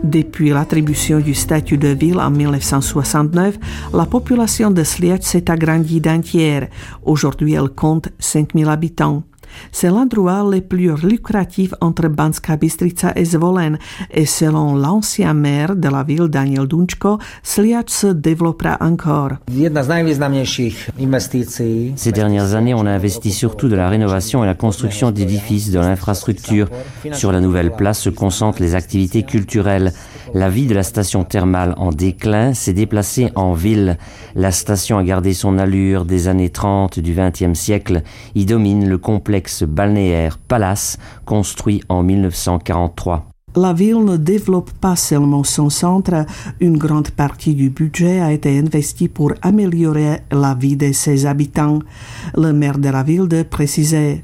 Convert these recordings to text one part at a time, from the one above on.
Depuis l'attribution du statut de ville en 1969, la population de Sliač s'est agrandie d'un tiers. Aujourd'hui, elle compte 5000 habitants. C'est l'endroit le plus lucratif entre Banská Bystrica et Zvolen et selon l'ancien maire de la ville Daniel Dunčko, Sliač se développera encore. Ces dernières années, on a investi surtout de la rénovation et la construction d'édifices, de l'infrastructure. Sur la nouvelle place se concentrent les activités culturelles. La vie de la station thermale en déclin s'est déplacée en ville. La station a gardé son allure des années 30 du XXe siècle. Y domine le complexe balnéaire Palace, construit en 1943. La ville ne développe pas seulement son centre, une grande partie du budget a été investie pour améliorer la vie de ses habitants. Le maire de la ville précisait.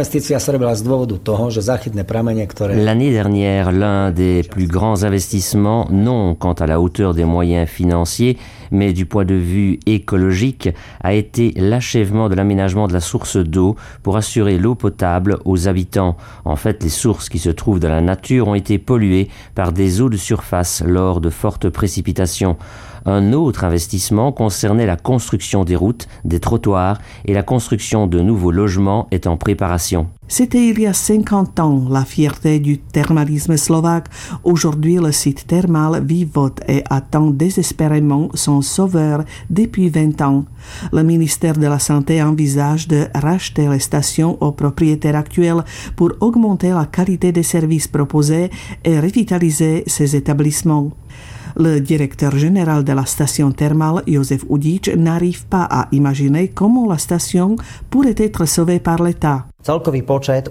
L'année dernière, l'un des plus grands investissements, non quant à la hauteur des moyens financiers, mais du point de vue écologique, a été l'achèvement de l'aménagement de la source d'eau pour assurer l'eau potable aux habitants. En fait, les sources qui se trouvent dans la nature ont été polluées par des eaux de surface lors de fortes précipitations. Un autre investissement concernait la construction des routes, des trottoirs et la construction de nouveaux logements est en préparation. C'était il y a 50 ans, la fierté du thermalisme slovaque. Aujourd'hui, le site thermal vivote et attend désespérément son sauveur depuis 20 ans. Le ministère de la Santé envisage de racheter les stations aux propriétaires actuels pour augmenter la qualité des services proposés et revitaliser ces établissements. Le directeur général de la station thermale, Josef Udič, n'arrive pas à imaginer comment la station pourrait être sauvée par l'État. Cela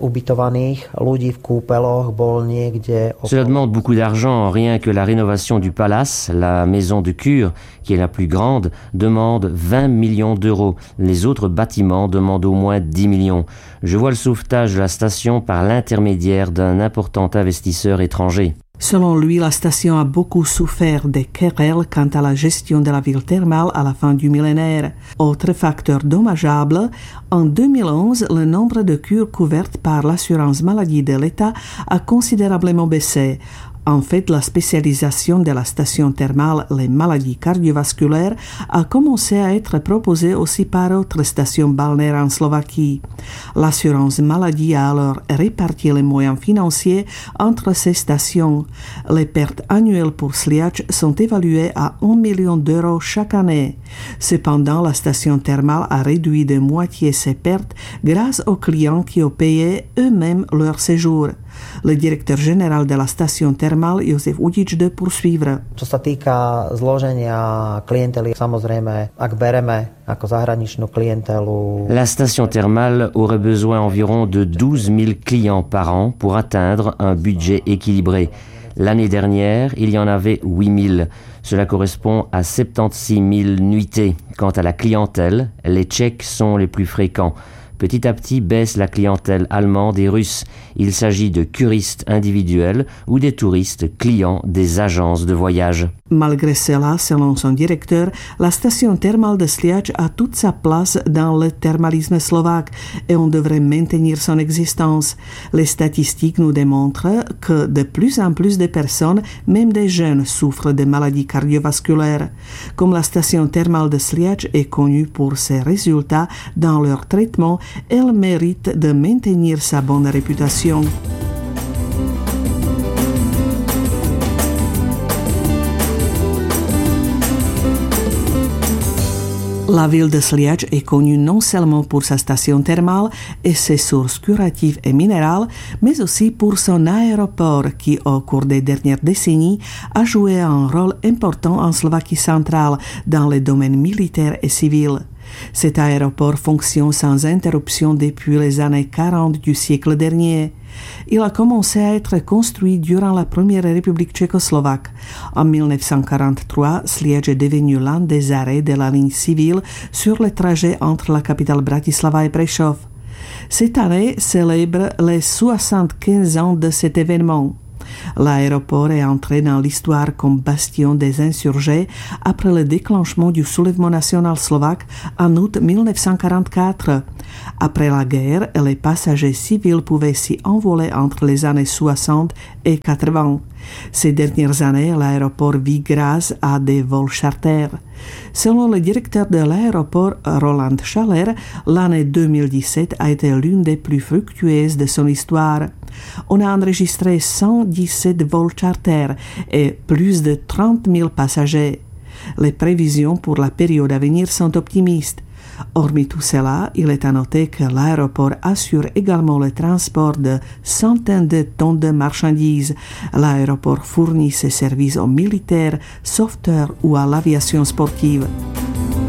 demande beaucoup d'argent. Rien que la rénovation du palace, la maison de cure, qui est la plus grande, demande 20 millions d'euros. Les autres bâtiments demandent au moins 10 millions. Je vois le sauvetage de la station par l'intermédiaire d'un important investisseur étranger. Selon lui, la station a beaucoup souffert des querelles quant à la gestion de la ville thermale à la fin du millénaire. Autre facteur dommageable, en 2011, le nombre de cures couvertes par l'assurance maladie de l'État a considérablement baissé. En fait, la spécialisation de la station thermale, les maladies cardiovasculaires, a commencé à être proposée aussi par autres stations balnéaires en Slovaquie. L'assurance maladie a alors réparti les moyens financiers entre ces stations. Les pertes annuelles pour Sliač sont évaluées à 1 million d'euros chaque année. Cependant, la station thermale a réduit de moitié ses pertes grâce aux clients qui ont payé eux-mêmes leur séjour. Le directeur général de la station thermale, Josef Udič, de poursuivre. Čo sa týka zloženia klientely, samozrejme, ak bereme ako zahraničnú klientelu. La station thermale aurait besoin environ de 12 000 clients par an pour atteindre un budget équilibré. L'année dernière, il y en avait 8 000. Cela correspond à 76 000 nuitées. Quant à la clientèle, les Tchèques sont les plus fréquents. Petit à petit baisse la clientèle allemande et russe. Il s'agit de curistes individuels ou des touristes clients des agences de voyage. Malgré cela, selon son directeur, la station thermale de Sliač a toute sa place dans le thermalisme slovaque et on devrait maintenir son existence. Les statistiques nous démontrent que de plus en plus de personnes, même des jeunes, souffrent de maladies cardiovasculaires. Comme la station thermale de Sliač est connue pour ses résultats dans leur traitement, elle mérite de maintenir sa bonne réputation. La ville de Sliač est connue non seulement pour sa station thermale et ses sources curatives et minérales, mais aussi pour son aéroport qui, au cours des dernières décennies, a joué un rôle important en Slovaquie centrale dans les domaines militaires et civils. Cet aéroport fonctionne sans interruption depuis les années 40 du siècle dernier. Il a commencé à être construit durant la première République tchécoslovaque. En 1943, Sliač est devenu l'un des arrêts de la ligne civile sur le trajet entre la capitale Bratislava et Prešov. Cette année célèbre les 75 ans de cet événement. L'aéroport est entré dans l'histoire comme bastion des insurgés après le déclenchement du soulèvement national slovaque en août 1944. Après la guerre, les passagers civils pouvaient s'y envoler entre les années 60 et 80. Ces dernières années, l'aéroport vit grâce à des vols charters. Selon le directeur de l'aéroport, Roland Schaller, l'année 2017 a été l'une des plus fructueuses de son histoire. On a enregistré 117 vols charters et plus de 30 000 passagers. Les prévisions pour la période à venir sont optimistes. Hormis tout cela, il est à noter que l'aéroport assure également le transport de centaines de tonnes de marchandises. L'aéroport fournit ses services aux militaires, sauveteurs ou à l'aviation sportive.